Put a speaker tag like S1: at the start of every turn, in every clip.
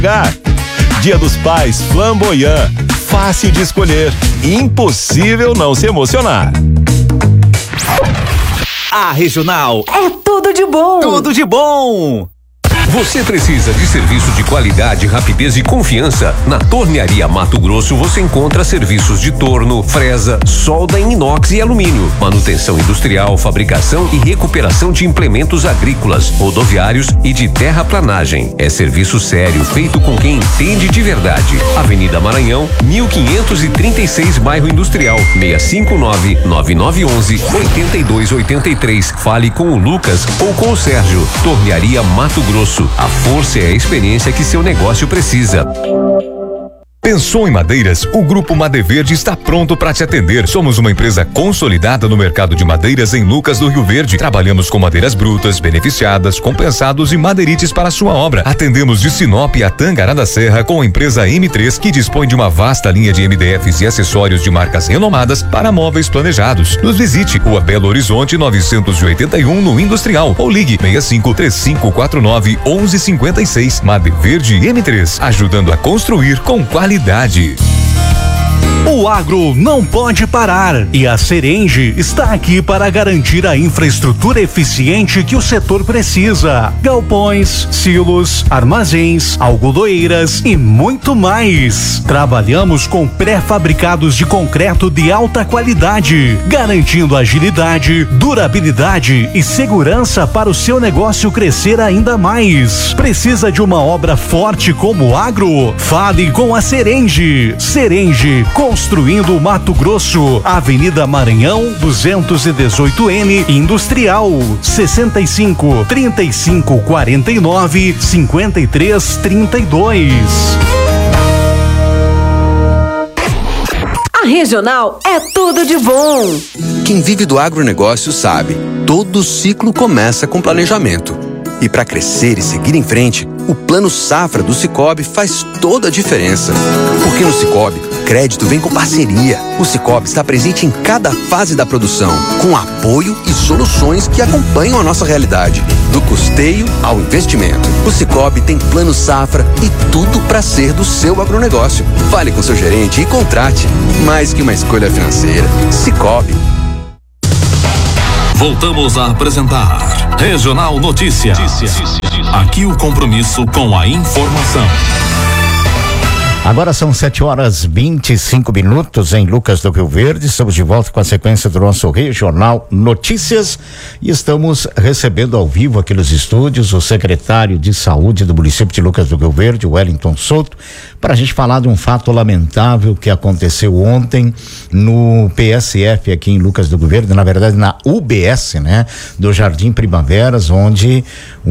S1: Dia dos Pais Flamboyant. Fácil de escolher. Impossível não se emocionar.
S2: A Regional
S3: é tudo de bom.
S2: Tudo de bom.
S4: Você precisa de serviço de qualidade, rapidez e confiança? Na Tornearia Mato Grosso você encontra serviços de torno, fresa, solda em inox e alumínio, manutenção industrial, fabricação e recuperação de implementos agrícolas, rodoviários e de terraplanagem. É serviço sério, feito com quem entende de verdade. Avenida Maranhão, 1536, bairro Industrial, 659-9911-8283. Fale com o Lucas ou com o Sérgio. Tornearia Mato Grosso. A força é a experiência que seu negócio precisa.
S5: Pensou em madeiras? O Grupo Madeverde está pronto para te atender. Somos uma empresa consolidada no mercado de madeiras em Lucas do Rio Verde. Trabalhamos com madeiras brutas, beneficiadas, compensados e madeirites para sua obra. Atendemos de Sinop a Tangará da Serra com a empresa M3, que dispõe de uma vasta linha de MDFs e acessórios de marcas renomadas para móveis planejados. Nos visite, Rua Belo Horizonte 981 no Industrial, ou ligue 65-3549-1156. Madeverde M3, ajudando a construir com qualidade.
S6: O agro não pode parar e a Serenge está aqui para garantir a infraestrutura eficiente que o setor precisa. Galpões, silos, armazéns, algodoeiras e muito mais. Trabalhamos com pré-fabricados de concreto de alta qualidade, garantindo agilidade, durabilidade e segurança para o seu negócio crescer ainda mais. Precisa de uma obra forte como o agro? Fale com a Serenge. Serenge, construindo Mato Grosso, Avenida Maranhão 218N, Industrial, 65-3549-5332.
S3: A Regional é tudo de bom.
S7: Quem vive do agronegócio sabe, todo ciclo começa com planejamento. E para crescer e seguir em frente, o Plano Safra do Sicoob faz toda a diferença. Porque no Sicoob, crédito vem com parceria. O Sicoob está presente em cada fase da produção, com apoio e soluções que acompanham a nossa realidade, do custeio ao investimento. O Sicoob tem Plano Safra e tudo para ser do seu agronegócio. Fale com seu gerente e contrate. Mais que uma escolha financeira, Sicoob.
S8: Voltamos a apresentar Regional Notícias. Aqui o compromisso com a informação.
S9: Agora são 7h25 em Lucas do Rio Verde. Estamos de volta com a sequência do nosso Regional Notícias e estamos recebendo ao vivo aqui nos estúdios o secretário de Saúde do município de Lucas do Rio Verde, Wellington Souto, para a gente falar de um fato lamentável que aconteceu ontem no PSF aqui em Lucas do Rio Verde, na verdade na UBS, né? Do Jardim Primaveras, onde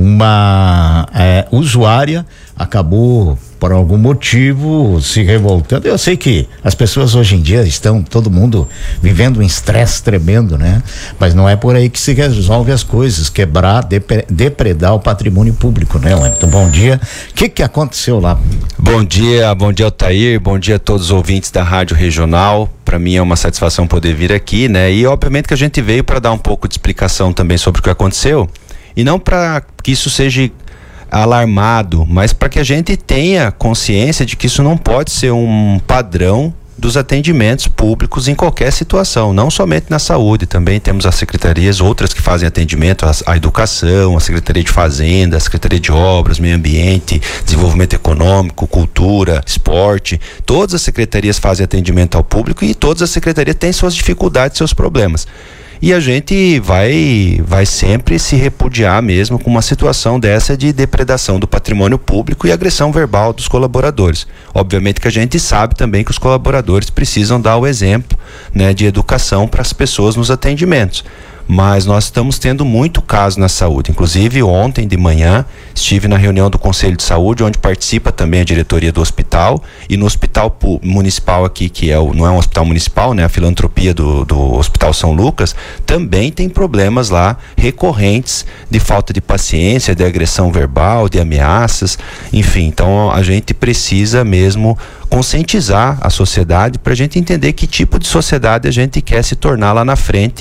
S9: uma usuária acabou por algum motivo se revoltando. Eu sei que as pessoas hoje em dia estão, todo mundo vivendo um estresse tremendo, né? Mas não é por aí que se resolve as coisas, quebrar, depredar o patrimônio público, né, Wellington? Bom dia. O que aconteceu lá?
S10: Bom dia, Altair, bom dia a todos os ouvintes da Rádio Regional. Para mim é uma satisfação poder vir aqui, né? E obviamente que a gente veio para dar um pouco de explicação também sobre o que aconteceu, e não para que isso seja alarmado, mas para que a gente tenha consciência de que isso não pode ser um padrão dos atendimentos públicos em qualquer situação, não somente na saúde. Também temos as secretarias, outras que fazem atendimento, a educação, a Secretaria de Fazenda, a Secretaria de Obras, Meio Ambiente, Desenvolvimento Econômico, Cultura, Esporte. Todas as secretarias fazem atendimento ao público e todas as secretarias têm suas dificuldades, seus problemas. E a gente vai sempre se repudiar mesmo com uma situação dessa de depredação do patrimônio público e agressão verbal dos colaboradores. Obviamente que a gente sabe também que os colaboradores precisam dar o exemplo, né, de educação para as pessoas nos atendimentos. Mas nós estamos tendo muito caso na saúde. Inclusive ontem de manhã estive na reunião do Conselho de Saúde, onde participa também a diretoria do hospital, e no hospital municipal aqui, que não é um hospital municipal, né, a filantropia do Hospital São Lucas, também tem problemas lá recorrentes de falta de paciência, de agressão verbal, de ameaças, enfim. Então a gente precisa mesmo conscientizar a sociedade para a gente entender que tipo de sociedade a gente quer se tornar lá na frente, porque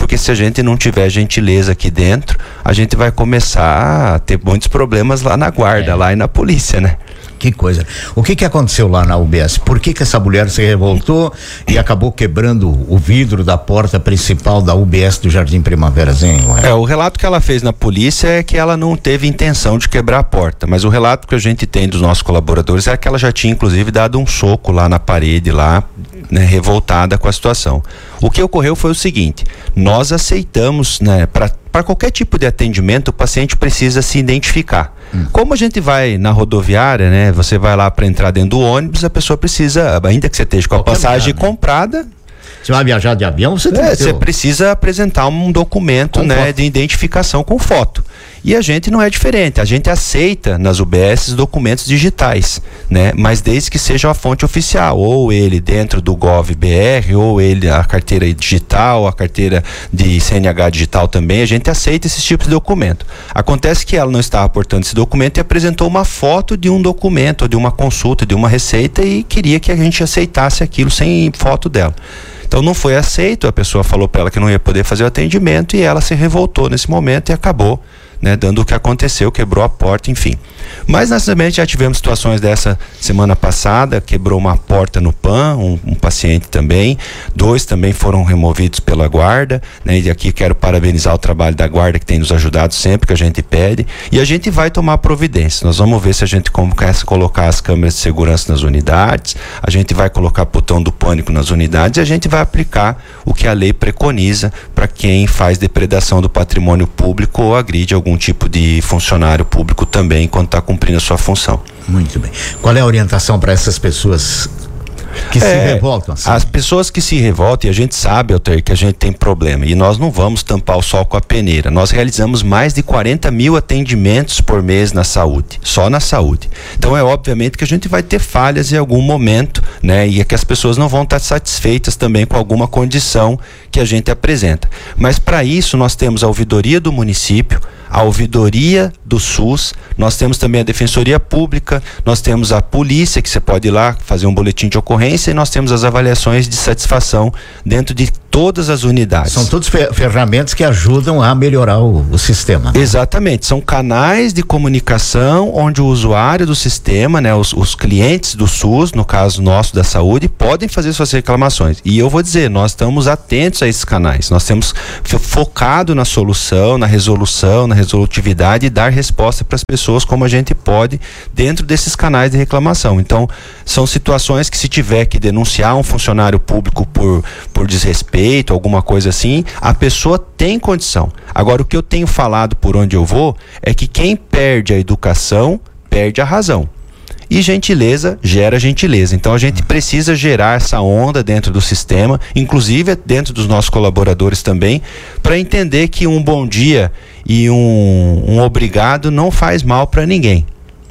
S10: porque se a gente não tiver gentileza aqui dentro, a gente vai começar a ter muitos problemas lá na guarda, lá e na polícia, né?
S9: Que coisa. O que aconteceu lá na UBS? Por que essa mulher se revoltou e acabou quebrando o vidro da porta principal da UBS do Jardim Primaverazinho?
S10: O relato que ela fez na polícia é que ela não teve intenção de quebrar a porta, mas o relato que a gente tem dos nossos colaboradores é que ela já tinha inclusive dado um soco lá na parede, lá, né, revoltada com a situação. O que ocorreu foi o seguinte: nós aceitamos, né, para qualquer tipo de atendimento, o paciente precisa se identificar. Como a gente vai na rodoviária, né? Você vai lá para entrar dentro do ônibus, a pessoa precisa, ainda que você esteja com a passagem comprada.
S9: Você vai viajar de avião, você
S10: precisa apresentar um documento, né, de identificação com foto. E a gente não é diferente, a gente aceita nas UBS documentos digitais, né? Mas desde que seja a fonte oficial, ou ele dentro do Gov.br, ou ele a carteira digital, a carteira de CNH digital também, a gente aceita esses tipos de documento. Acontece que ela não estava portando esse documento e apresentou uma foto de um documento, ou de uma consulta, de uma receita, e queria que a gente aceitasse aquilo sem foto dela. Então não foi aceito, a pessoa falou para ela que não ia poder fazer o atendimento e ela se revoltou nesse momento e acabou, né, dando o que aconteceu, quebrou a porta, enfim. Mas nós também já tivemos situações dessa semana passada, quebrou uma porta no PAN, um paciente também, 2 também foram removidos pela guarda, né, e aqui quero parabenizar o trabalho da guarda que tem nos ajudado sempre que a gente pede, e a gente vai tomar providência. Nós vamos ver se a gente começa a colocar as câmeras de segurança nas unidades, a gente vai colocar botão do pânico nas unidades e a gente vai aplicar o que a lei preconiza para quem faz depredação do patrimônio público ou agride algum tipo de funcionário público também enquanto está cumprindo a sua função.
S9: Muito bem. Qual é a orientação para essas pessoas que se revoltam? Assim?
S10: As pessoas que se revoltam, e a gente sabe, Altair, que a gente tem problema, e nós não vamos tampar o sol com a peneira. Nós realizamos mais de 40 mil atendimentos por mês na saúde, só na saúde. Então é obviamente que a gente vai ter falhas em algum momento, né? E é que as pessoas não vão estar satisfeitas também com alguma condição que a gente apresenta. Mas para isso nós temos a ouvidoria do município, a ouvidoria do SUS, nós temos também a Defensoria Pública, nós temos a polícia, que você pode ir lá fazer um boletim de ocorrência, e nós temos as avaliações de satisfação dentro de todas as unidades.
S9: São todas ferramentas que ajudam a melhorar o sistema. Né?
S10: Exatamente, são canais de comunicação onde o usuário do sistema, né, os clientes do SUS, no caso nosso da saúde, podem fazer suas reclamações. E eu vou dizer, nós estamos atentos a esses canais, nós temos focado na solução, na resolução, na resolutividade e dar resposta para as pessoas como a gente pode dentro desses canais de reclamação. Então, são situações que se tiver que denunciar um funcionário público por desrespeito, alguma coisa assim, a pessoa tem condição. Agora, o que eu tenho falado por onde eu vou é que quem perde a educação, perde a razão. E gentileza gera gentileza. Então a gente precisa gerar essa onda dentro do sistema, inclusive dentro dos nossos colaboradores também, para entender que um bom dia e um obrigado não faz mal para ninguém.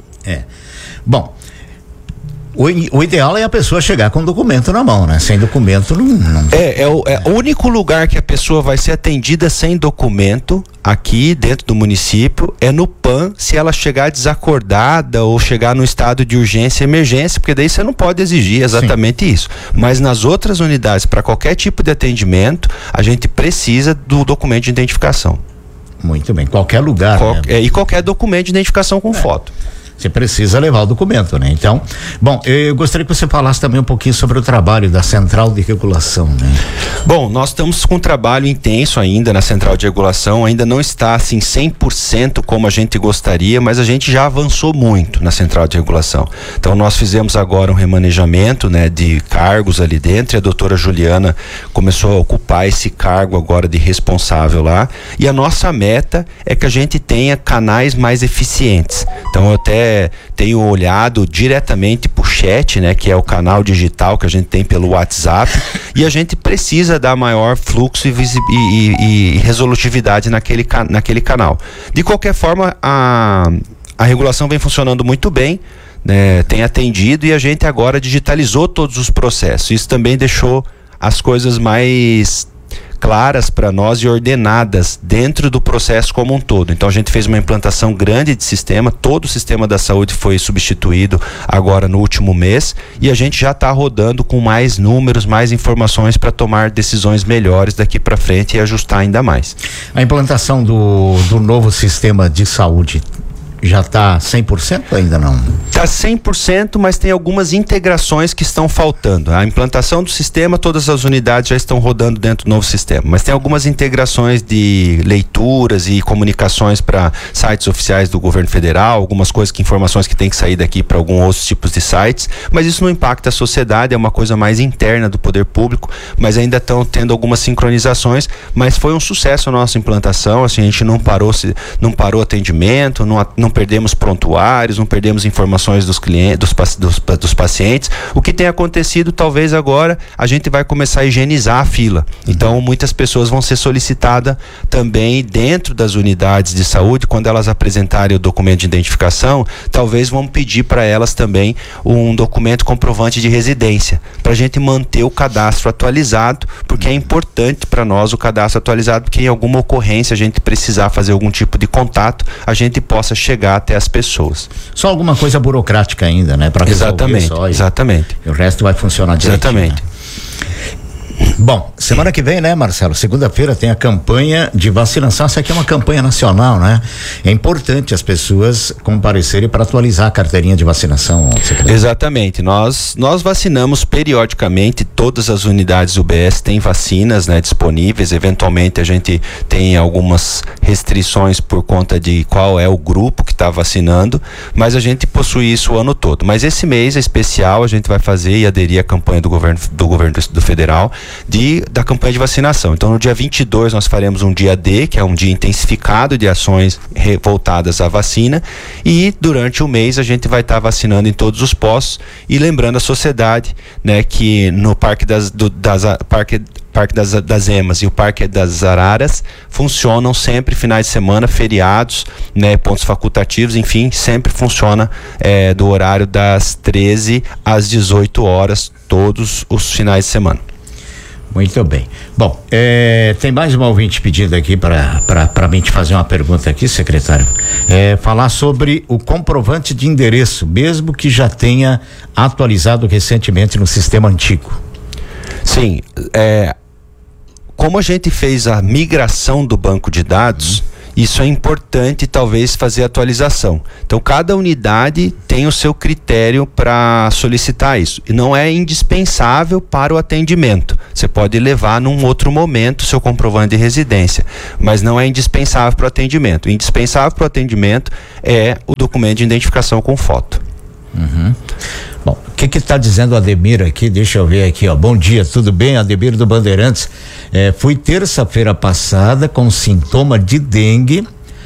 S9: Bom, o ideal é a pessoa chegar com o documento na mão, né? Sem documento não...
S10: O único lugar que a pessoa vai ser atendida sem documento aqui dentro do município é no PAN, se ela chegar desacordada ou chegar no estado de urgência e emergência, porque daí você não pode exigir exatamente isso. Mas nas outras unidades, para qualquer tipo de atendimento, a gente precisa do documento de identificação.
S9: Muito bem, qualquer lugar.
S10: Né? E qualquer documento de identificação com foto.
S9: Você precisa levar o documento, né? Então, bom, eu gostaria que você falasse também um pouquinho sobre o trabalho da Central de Regulação, né?
S10: Bom, nós estamos com um trabalho intenso ainda na Central de Regulação, ainda não está assim 100% como a gente gostaria, mas a gente já avançou muito na Central de Regulação. Então nós fizemos agora um remanejamento, né, de cargos ali dentro, e a doutora Juliana começou a ocupar esse cargo agora de responsável lá, e a nossa meta é que a gente tenha canais mais eficientes. Então eu até tenho olhado diretamente pro chat, né, que é o canal digital que a gente tem pelo WhatsApp, e a gente precisa dar maior fluxo e resolutividade naquele canal. De qualquer forma, a regulação vem funcionando muito bem, né, tem atendido, e a gente agora digitalizou todos os processos. Isso também deixou as coisas mais claras para nós e ordenadas dentro do processo como um todo. Então a gente fez uma implantação grande de sistema, todo o sistema da saúde foi substituído agora no último mês e a gente já está rodando com mais números, mais informações para tomar decisões melhores daqui para frente e ajustar ainda mais.
S9: A implantação do novo sistema de saúde já está 100% ou ainda não?
S10: Está 100%, mas tem algumas integrações que estão faltando. A implantação do sistema, todas as unidades já estão rodando dentro do novo sistema, mas tem algumas integrações de leituras e comunicações para sites oficiais do governo federal, algumas coisas informações que tem que sair daqui para alguns outros tipos de sites, mas isso não impacta a sociedade, é uma coisa mais interna do poder público, mas ainda estão tendo algumas sincronizações, mas foi um sucesso a nossa implantação, assim, a gente não parou atendimento, não perdemos prontuários, não perdemos informações dos clientes, dos pacientes. O que tem acontecido, talvez agora a gente vai começar a higienizar a fila. Então, muitas pessoas vão ser solicitadas também dentro das unidades de saúde, quando elas apresentarem o documento de identificação, talvez vão pedir para elas também um documento comprovante de residência, para a gente manter o cadastro atualizado, porque é importante para nós o cadastro atualizado, porque em alguma ocorrência a gente precisar fazer algum tipo de contato, a gente possa chegar até as pessoas.
S9: Só alguma coisa burocrática ainda, né? Para
S10: exatamente, só, exatamente.
S9: E o resto vai funcionar direitinho.
S10: Exatamente.
S9: Né? Bom, semana que vem, né, Marcelo? Segunda-feira tem a campanha de vacinação. Essa aqui é uma campanha nacional, né? É importante as pessoas comparecerem para atualizar a carteirinha de vacinação, secretário.
S10: Exatamente. Nós vacinamos periodicamente, todas as unidades UBS têm vacinas, né, disponíveis. Eventualmente a gente tem algumas restrições por conta de qual é o grupo que está vacinando, mas a gente possui isso o ano todo. Mas esse mês é especial, a gente vai fazer e aderir à campanha do governo do federal da campanha de vacinação. Então, no dia 22 nós faremos um dia D, que é um dia intensificado de ações voltadas à vacina, e durante o mês a gente vai estar vacinando em todos os postos e lembrando a sociedade, né, que no Parque das Emas e o Parque das Araras funcionam sempre finais de semana, feriados, né, pontos facultativos, enfim, sempre funciona do horário das 13 às 18 horas, todos os finais de semana.
S9: Muito bem. Bom, tem mais uma ouvinte pedindo aqui para mim te fazer uma pergunta aqui, secretário. Falar sobre o comprovante de endereço, mesmo que já tenha atualizado recentemente no sistema antigo.
S10: Sim, como a gente fez a migração do banco de dados, isso é importante talvez fazer atualização. Então cada unidade tem o seu critério para solicitar isso. E não é indispensável para o atendimento. Você pode levar num outro momento o seu comprovante de residência, mas não é indispensável para o atendimento. O indispensável para o atendimento é o documento de identificação com foto.
S9: Uhum. Bom, o que está dizendo o Ademir aqui? Deixa eu ver aqui, ó. Bom dia, tudo bem? Ademir do Bandeirantes. Fui terça-feira passada com sintoma de dengue,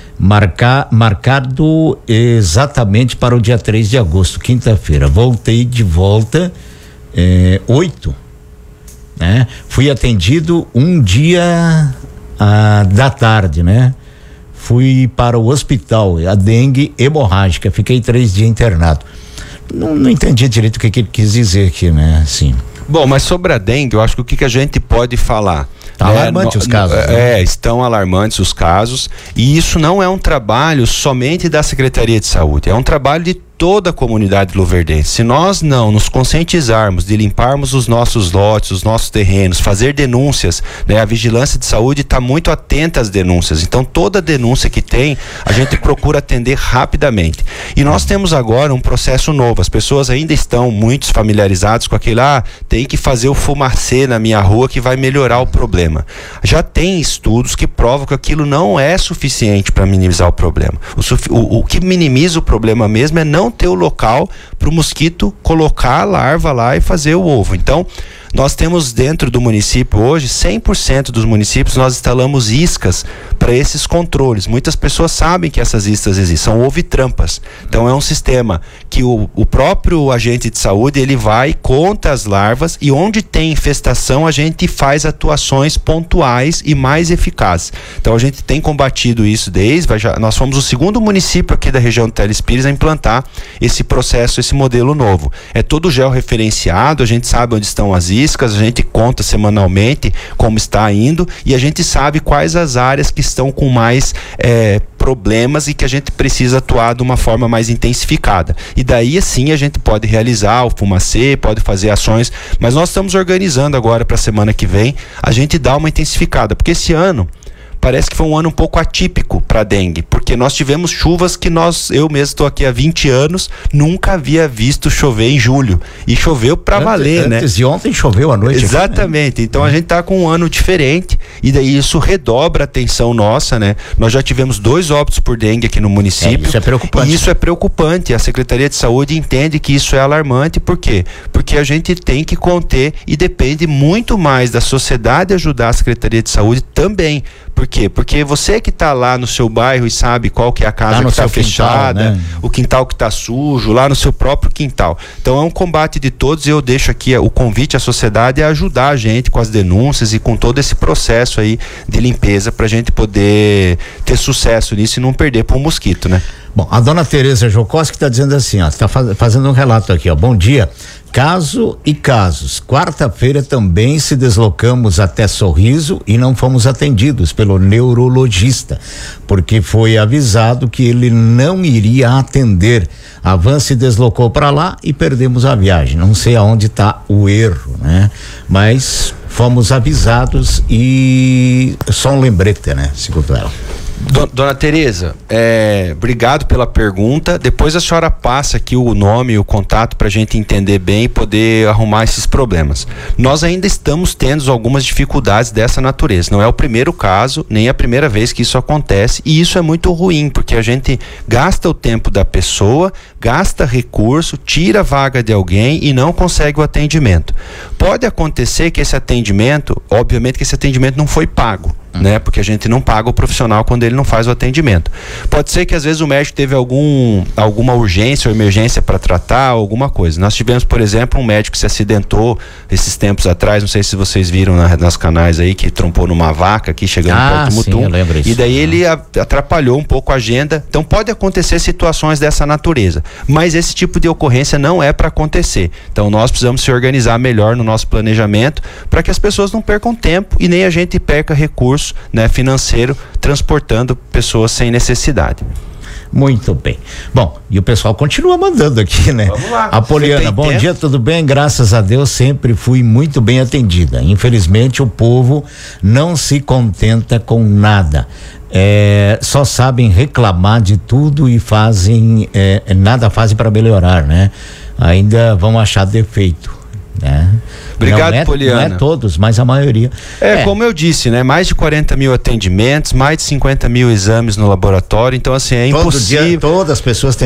S9: marcado exatamente para o dia 3 de agosto, quinta-feira. Voltei de volta 8, né? Fui atendido um dia da tarde, né? Fui para o hospital, a dengue hemorrágica, fiquei 3 dias internado. Não entendi direito o que ele quis dizer aqui, né? Assim.
S10: Bom, mas sobre a dengue, eu acho que o que a gente pode falar?
S9: Tá alarmante os casos. Né?
S10: Estão alarmantes os casos, e isso não é um trabalho somente da Secretaria de Saúde, é um trabalho de toda a comunidade luverdense. Se nós não nos conscientizarmos de limparmos os nossos lotes, os nossos terrenos, fazer denúncias, né? A Vigilância de Saúde está muito atenta às denúncias, então toda denúncia que tem, a gente procura atender rapidamente. E nós temos agora um processo novo, as pessoas ainda estão muito familiarizadas com aquele, tem que fazer o fumacê na minha rua que vai melhorar o problema. Já tem estudos que provam que aquilo não é suficiente para minimizar o problema. O que minimiza o problema mesmo é não ter o local para o mosquito colocar a larva lá e fazer o ovo. Então, nós temos dentro do município hoje, 100% dos municípios, nós instalamos iscas para esses controles. Muitas pessoas sabem que essas iscas existem, são ovitrampas. Então é um sistema que o próprio agente de saúde, ele vai, conta as larvas, e onde tem infestação a gente faz atuações pontuais e mais eficazes. Então a gente tem combatido isso nós fomos o segundo município aqui da região do Telespires a implantar esse processo, esse modelo novo. É todo georreferenciado, a gente sabe onde estão as iscas, a gente conta semanalmente como está indo, e a gente sabe quais as áreas que estão com mais problemas e que a gente precisa atuar de uma forma mais intensificada. E daí assim a gente pode realizar o fumacê, pode fazer ações, mas nós estamos organizando agora para a semana que vem a gente dar uma intensificada, porque esse ano parece que foi um ano um pouco atípico para dengue, porque nós tivemos chuvas que eu mesmo estou aqui há 20 anos, nunca havia visto chover em julho. E choveu para valer, né?
S9: Antes de ontem choveu à noite.
S10: Exatamente. Aqui, né? Então a gente está com um ano diferente e daí isso redobra a atenção nossa, né? Nós já tivemos 2 óbitos por dengue aqui no município.
S9: Isso é preocupante.
S10: E isso é preocupante. A Secretaria de Saúde entende que isso é alarmante. Por quê? Porque a gente tem que conter e depende muito mais da sociedade ajudar a Secretaria de Saúde também. Por quê? Porque você que está lá no seu bairro e sabe qual que é a casa que está fechada, quintal, né? O quintal que está sujo, lá no seu próprio quintal. Então é um combate de todos, e eu deixo aqui o convite à sociedade a ajudar a gente com as denúncias e com todo esse processo aí de limpeza para a gente poder ter sucesso nisso e não perder para um mosquito, né?
S9: Bom, a dona Tereza Jokoski está dizendo assim, ó, está fazendo um relato aqui, ó. Bom dia. Caso e casos. Quarta-feira também se deslocamos até Sorriso e não fomos atendidos pelo neurologista, porque foi avisado que ele não iria atender. A van se deslocou para lá e perdemos a viagem. Não sei aonde está o erro, né? Mas fomos avisados e só um lembrete, né? Segundo ela.
S10: Dona Tereza, obrigado pela pergunta. Depois a senhora passa aqui o nome e o contato para a gente entender bem e poder arrumar esses problemas. Nós ainda estamos tendo algumas dificuldades dessa natureza. Não é o primeiro caso, nem a primeira vez que isso acontece, e isso é muito ruim, porque a gente gasta o tempo da pessoa, gasta recurso, tira a vaga de alguém e não consegue o atendimento. Pode acontecer que esse atendimento, obviamente que esse atendimento não foi pago, né? Porque a gente não paga o profissional quando ele não faz o atendimento. Pode ser que às vezes o médico teve alguma urgência ou emergência para tratar, alguma coisa. Nós tivemos, por exemplo, um médico que se acidentou esses tempos atrás, não sei se vocês viram nas canais aí, que trompou numa vaca aqui chegando perto do Mutum.
S9: Sim, eu lembro isso.
S10: E daí ele atrapalhou um pouco a agenda. Então pode acontecer situações dessa natureza, mas esse tipo de ocorrência não é para acontecer. Então nós precisamos se organizar melhor no nosso planejamento para que as pessoas não percam tempo e nem a gente perca recurso, né, financeiro, transportando pessoas sem necessidade.
S9: Muito bem. Bom, e o pessoal continua mandando aqui, né?
S10: Vamos lá.
S9: Apoliana, bom dia, tudo bem? Graças a Deus sempre fui muito bem atendida. Infelizmente o povo não se contenta com nada. Só sabem reclamar de tudo e nada fazem para melhorar, né? Ainda vão achar defeito, né?
S10: Obrigado, Poliana.
S9: Não é todos, mas a maioria.
S10: Como eu disse, né? Mais de 40 mil atendimentos, mais de 50 mil exames no laboratório, então assim, é impossível.
S9: Todo dia, todas as pessoas têm